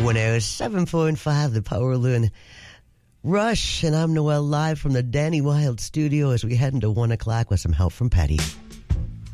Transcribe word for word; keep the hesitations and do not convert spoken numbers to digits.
one oh seven point five, the Power Loon Rush, and I'm Noel live from the Danny Wild studio as we head into one o'clock with some help from Patty.